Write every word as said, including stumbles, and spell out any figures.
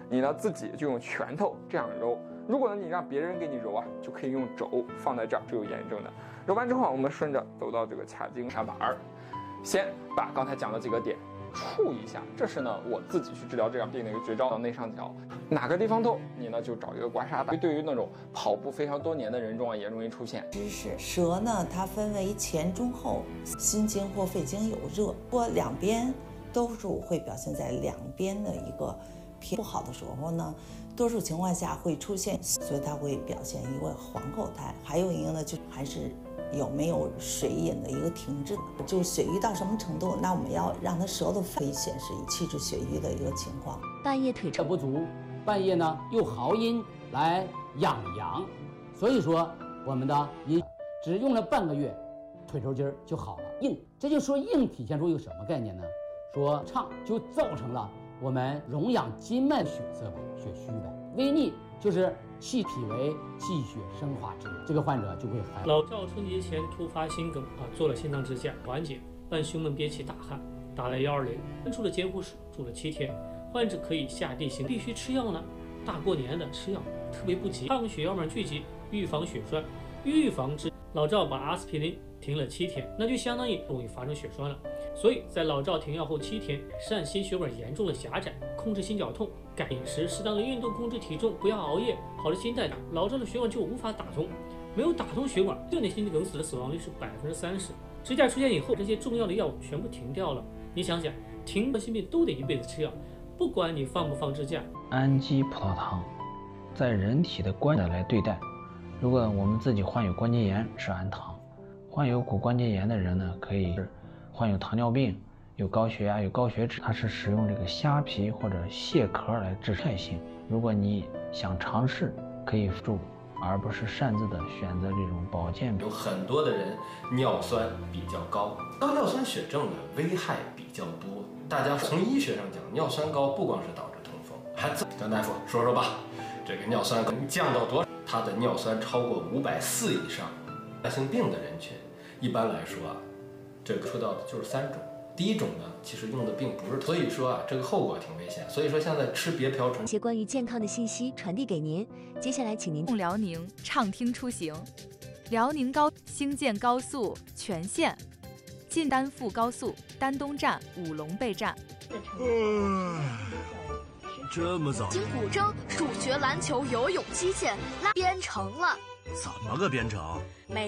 你呢自己就用拳头这样揉。如果呢你让别人给你揉啊，就可以用肘放在这儿，是有验证的。揉完之后，我们顺着走到这个髂胫下板儿，先把刚才讲的几个点触一下，这是呢我自己去治疗这样病的一个绝招。到内上角哪个地方痛，你呢就找一个刮痧板。对于那种跑步非常多年的人中啊，也容易出现。 知识舌呢，它分为前中后，心经或肺经有热，或两边多数会表现在两边的一个偏不好的时候呢，多数情况下会出现，所以它会表现一个皇后态。还有一个呢，就还是有没有水饮的一个停滞，就是血瘀到什么程度，那我们要让它舌头可以显示气滞血瘀的一个情况。 半夜腿这不足，半夜呢用耗阴来养阳，所以说我们的阴只用了半个月，腿抽筋儿就好了。硬，这就说硬体现出一个什么概念呢？说畅就造成了我们荣养筋脉血色呗，血虚呗。微逆就是气脾为气血生化之源，这个患者就会还。 老赵春节前突发心梗啊，做了心脏支架缓解，伴胸闷憋气大汗，打了幺二零，分出了监护室，住了七天。患者可以下地行，必须吃药呢。大过年的吃药特别不急，抗血药码聚集，预防血栓，预防治。老赵把阿司匹林停了七天，那就相当于容易发生血栓了。所以在老赵停药后七天，疝心血管严重的狭窄，控制心绞痛，改饮食，适当的运动，控制体重，不要熬夜，好的心态，老赵的血管就无法打通，没有打通血管，这类心肌梗死的死亡率是百分之三十。支架出现以后，这些重要的药物全部停掉了。你想想，停了心病都得一辈子吃药，不管你放不放支架。 氨基葡萄糖在人体的关节来对待，如果我们自己患有关节炎，吃氨糖；患有骨关节炎的人呢，可以患有糖尿病、有高血压、有高血脂，它是使用这个虾皮或者蟹壳来治肽性。如果你想尝试，可以辅助，而不是擅自的选择这种保健品。 有很多的人尿酸比较高，高尿酸血症呢危害比较多。大家从医学上讲，尿酸高不光是导致痛风，还张大夫说说吧，这个尿酸降到多少？他的尿酸超过五百四以上，慢性病的人群，一般来说啊，这个说到的就是三种。第一种呢，其实用的并不是，所以说啊，这个后果挺危险。所以说现在吃别瓢醇。 一些关于健康的信息传递给您。接下来请您辽宁畅听出行，辽宁高兴建高速全线，进丹阜高速丹东站、五龙背站。 呃这么早？ 金古筝、数学、篮球、游泳、击剑拉编程了。 怎么个编程？ 每